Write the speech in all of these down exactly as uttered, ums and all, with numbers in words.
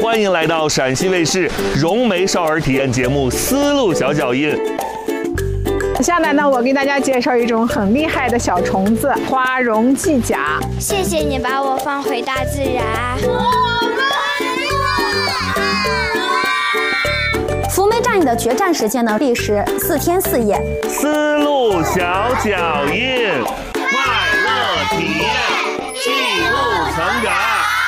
欢迎来到陕西卫视融媒少儿体验节目《丝路小脚印》。 下来呢，我给大家介绍一种很厉害的小虫子——花绒寄甲。 谢谢你把我放回大自然。 福梅战役的决战时间呢，历时四天四夜。 丝路小脚印，快乐体验，记录成长。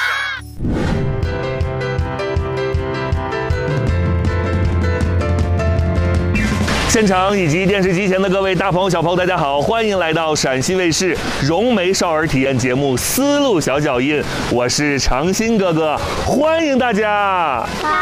现场以及电视机前的各位大朋友、小朋友，大家好，欢迎来到陕西卫视融媒少儿体验节目《丝路小脚印》，我是长新哥哥，欢迎大家。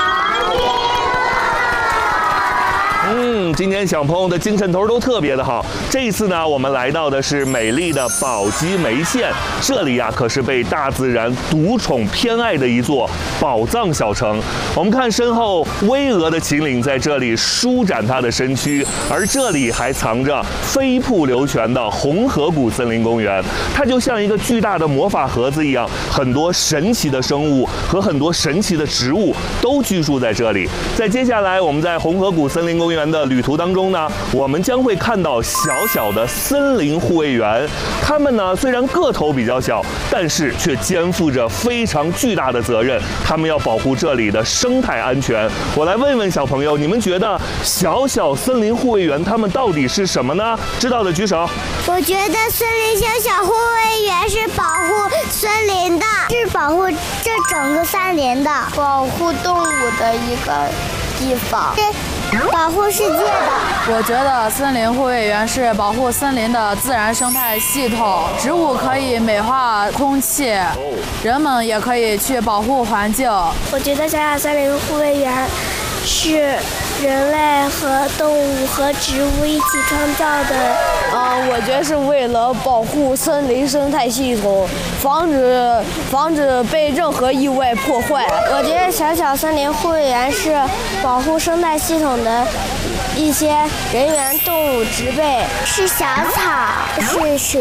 嗯，今天小朋友的精神头都特别的好。这一次呢，我们来到的是美丽的宝鸡梅县，这里呀、啊、可是被大自然独宠偏爱的一座宝藏小城。我们看身后巍峨的秦岭在这里舒展它的身躯，而这里还藏着飞瀑流泉的红河谷森林公园，它就像一个巨大的魔法盒子一样，很多神奇的生物和很多神奇的植物都居住在这里。在接下来我们在红河谷森林公园的旅途当中呢，我们将会看到小小的森林护卫员，他们呢虽然个头比较小，但是却肩负着非常巨大的责任，他们要保护这里的生态安全。我来问问小朋友，你们觉得小小森林护卫员他们到底是什么呢？知道的举手。 我觉得森林小小护卫员是保护森林的，是保护这整个森林的，保护动物的一个地方，是保护世界的。 我觉得森林护卫员是保护森林的自然生态系统，植物可以美化空气，人们也可以去保护环境。 我觉得小小森林护卫员是人类和动物和植物一起创造的。 嗯，我觉得是为了保护森林生态系统，防止防止被任何意外破坏。 我觉得小小森林护卫员是保护生态系统的一些人员、动物、植被，是小草，是水。